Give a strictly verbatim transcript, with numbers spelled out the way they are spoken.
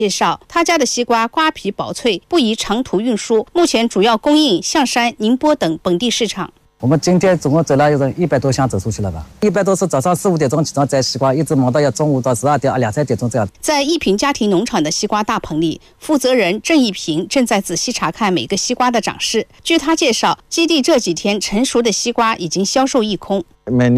介绍，他家的西瓜瓜皮薄脆，不宜长途运输，目前主要供应象山、宁波等本地市场。 我们今天总共走了有一百多箱走出去了吧？一般都是早上四五点钟起床摘西瓜，一直忙到要中午到十二点啊两三点钟这样。 在一平家庭农场的西瓜大棚里，负责人郑一平正在仔细查看每个西瓜的长势。据他介绍，基地这几天成熟的西瓜已经销售一空。 每年